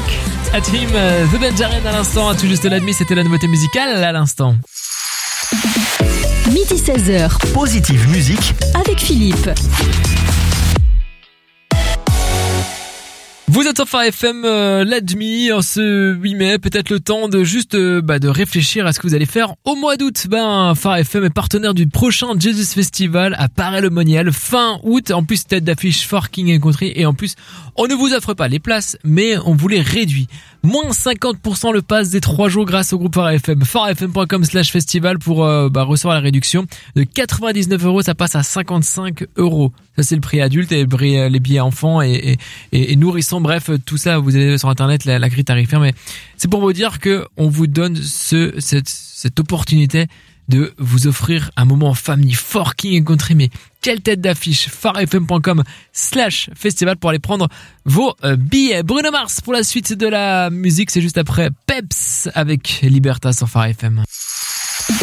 à Team The Benjamin à l'instant, tout juste la demi, c'était la nouveauté musicale à l'instant. Midi 16h. Positive Musique avec Philippe. Vous êtes sur Phare FM la demi en ce 8 mai, peut-être le temps de juste de réfléchir à ce que vous allez faire au mois d'août. Phare FM est partenaire du prochain Jesus Festival à Paray-le-Monial fin août. En plus, tête d'affiche for King & Country et en plus, on ne vous offre pas les places, mais on vous les réduit. Moins 50% le pass des 3 jours grâce au groupe Phare FM. pharefm.com/festival pour recevoir la réduction de 99€, ça passe à 55€. Ça c'est le prix adulte et le prix les billets enfants et nourrissons. Bref, tout ça vous allez sur internet la grille tarifaire, mais c'est pour vous dire que on vous donne cette opportunité de vous offrir un moment en famille for King & Country. Mais quelle tête d'affiche! pharefm.com/festival pour aller prendre vos billets. Bruno Mars pour la suite de la musique, c'est juste après Peps avec Libertas sur Phare FM.